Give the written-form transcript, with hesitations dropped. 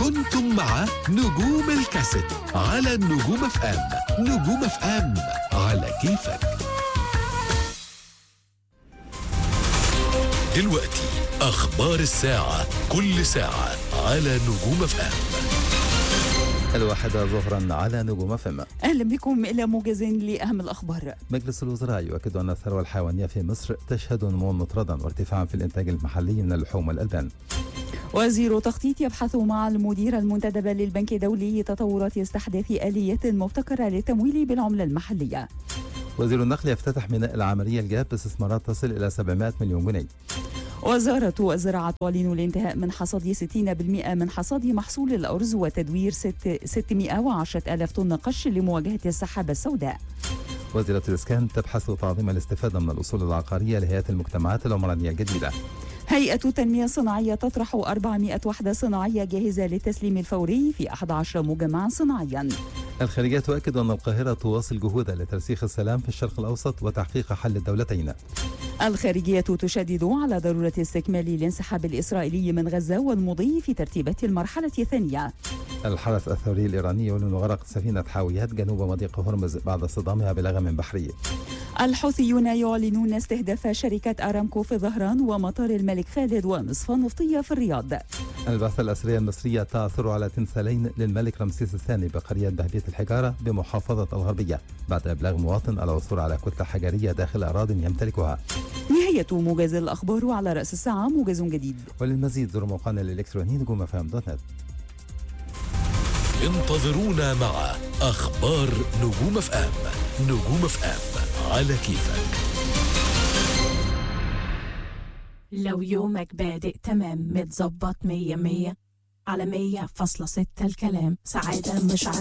كنتم مع نجوم الكاسيت على النجوم اف ام. نجوم اف ام على كيفك. دلوقتي أخبار الساعة، كل ساعة على نجوم اف ام. 1 ظهرا على نجوم اف ام. أهلا بكم إلى موجز لأهم الأخبار. مجلس الوزراء يؤكد أن الثروة الحيوانية في مصر تشهد نموا مطردا وارتفاعا في الإنتاج المحلي من اللحوم والألبان. وزير تخطيط يبحث مع المدير المنتدب للبنك الدولي تطورات استحداث آلية مبتكرة للتمويل بالعملة المحلية. وزير النقل يفتتح ميناء العملية الجاد باستثمارات تصل إلى 700 مليون جنيه. وزارة الزراعة تعلن الانتهاء من حصاد 60% من حصاد محصول الأرز وتدوير 610,000 طن قش لمواجهة السحابة السوداء. وزيرة الإسكان تبحث تعظيم الاستفادة من الأصول العقارية لهيئة المجتمعات العمرانية الجديدة. هيئة التنمية الصناعية تطرح 400 وحدة صناعية جاهزة للتسليم الفوري في 11 مجمعا صناعيا. الخارجية تؤكد أن القاهرة تواصل جهودها لترسيخ السلام في الشرق الأوسط وتحقيق حل الدولتين. الخارجية تشدد على ضرورة استكمال الانسحاب الإسرائيلي من غزة والمضي في ترتيبات المرحلة الثانية. الحرس الثوري الإيراني يعلن غرق سفينة حاويات جنوب مضيق هرمز بعد اصطدامها بلغم بحري. الحوثيون يعلنون استهداف شركة أرامكو في ظهران ومطار الملك خالد ومصفى نفطية في الرياض. البعثة الأسرية المصرية تعثر على تمثالين للملك رمسيس الثاني بقرية بهبية الحجارة بمحافظة الغربية بعد إبلاغ مواطن العثور على كتلة حجرية داخل أراضٍ يمتلكها. نهاية موجز الأخبار، على رأس الساعة موجز جديد. وللمزيد زوروا موقعنا الإلكتروني نجومفم.net. انتظرونا مع أخبار نجوم اف ام. نجوم اف ام على كيفك. لو يومك بادئ تمام متظبط 100 على 100.6 الكلام سعادة مش